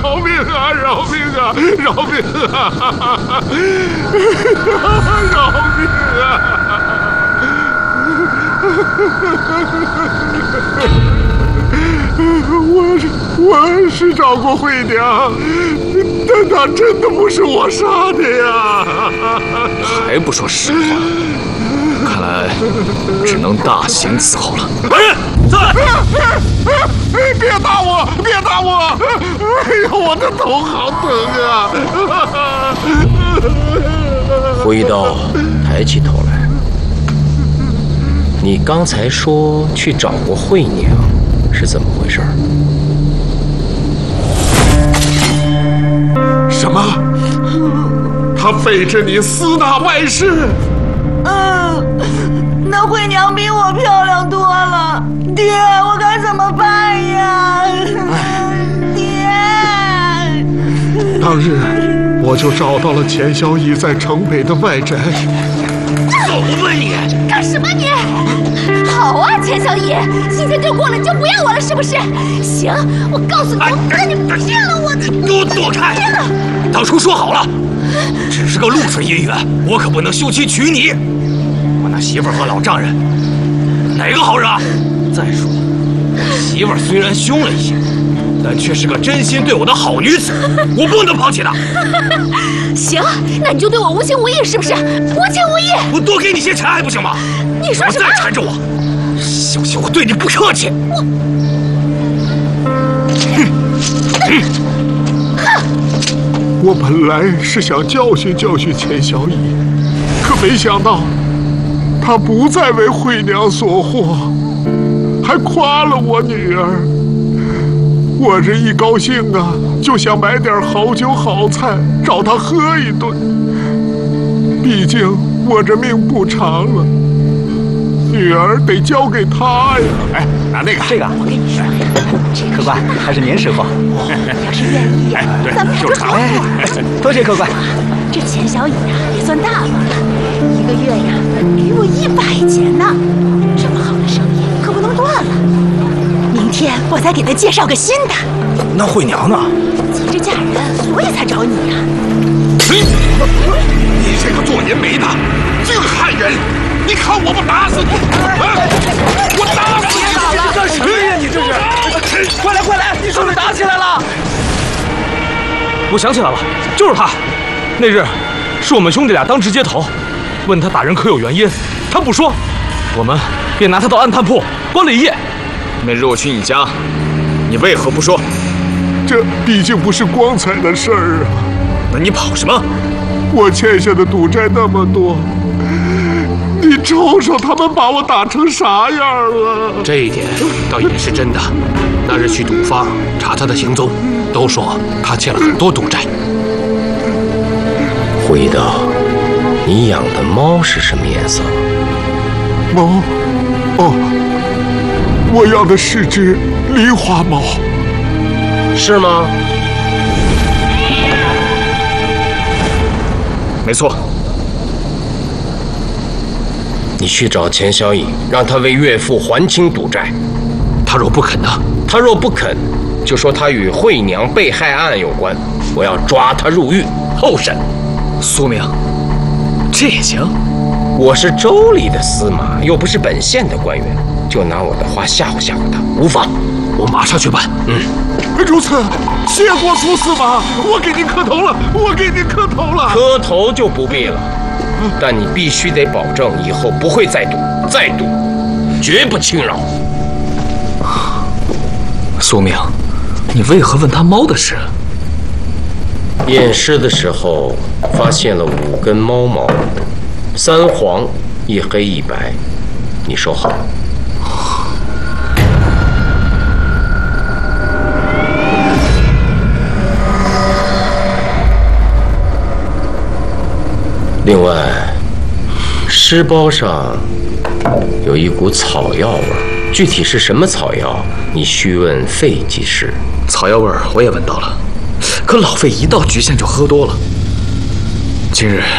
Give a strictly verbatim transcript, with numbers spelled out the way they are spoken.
饶命啊！饶命啊！饶命啊！饶命啊！我我是找过慧娘，但她真的不是我杀的呀！ 还不说实话，看来只能大刑伺候了。来人，再来！ 别打我！别打我！哎呦，我的头好疼啊！ 胡一刀抬起头来，你刚才说去找过慧娘，是怎么回事？ 什么？他背着你私纳外室？ 嗯，那慧娘比我漂亮多了，爹，我该怎么办呀？爹！ 当日我就找到了钱小乙在城北的外宅。 走吧你！ 干什么你？好啊，钱小乙，新鲜劲过了你就不要我了是不是？行，我告诉你，我跟你骗了我。 你给我躲开！当初说好了，只是个露水姻缘，我可不能休妻娶你。我那媳妇儿和老丈人哪个好惹？再说，媳妇儿虽然凶了一些，但却是个真心对我的好女子，我不能抛弃她。 行，那你就对我无情无义是不是？无情无义！ 我多给你些钱还不行吗？ 你说什么？ 再缠着我，小心我对你不客气。 我， 我本来是想教训教训钱小乙，可没想到他不再为慧娘所惑，还夸了我女儿。我这一高兴啊，就想买点好酒好菜找他喝一顿。毕竟我这命不长了，女儿得交给他呀。 哎，拿那个， 这个， 我跟你说呀， 客官还是您识货。 要是愿意， 哎，对， 咱们俩就成伙。 多谢客官。 这钱小乙啊，也算大方了，一个月呀给我一百钱呢。这么好的生意可不能断了。明天我再给他介绍个新的。 那慧娘呢？ 急着嫁人，所以才找你呀。 你这个做盐煤的，净害人！你看我不打死你！我打死你！ 你干什么呀？你这是！快来快来！你说是打起来了！ 我想起来了，就是他。那日是我们兄弟俩当值街头，问他打人可有原因，他不说，我们便拿他到暗探铺关了一夜。那日我去你家，你为何不说？ 这毕竟不是光彩的事儿啊！ 那你跑什么？ 我欠下的赌债那么多，你瞅瞅他们把我打成啥样了？ 这一点倒也是真的。那日去赌坊查他的行踪，都说他欠了很多赌债。 胡一刀，你养的猫是什么颜色？ 猫？哦，我养的是只狸花猫。 是吗？ 没错。 你去找钱小乙，让他为岳父还清赌债。 他若不肯呢？ 他若不肯，就说他与慧娘被害案有关，我要抓他入狱候审。 苏明，这也行？ 我是州里的司马，又不是本县的官员，就拿我的话吓唬吓唬他，无妨。 我马上去办。 嗯， 如此，谢过苏司马，我给您磕头了，我给您磕头了。 磕头就不必了，但你必须得保证以后不会再赌，再赌绝不轻饶。 苏明，你为何问他猫的事？ 验尸的时候发现了五根猫毛，三黄一黑一白，你收好。另外，尸包上有一股草药味儿，具体是什么草药，你须问费技师。 草药味儿我也闻到了，可老费一到局限就喝多了。今日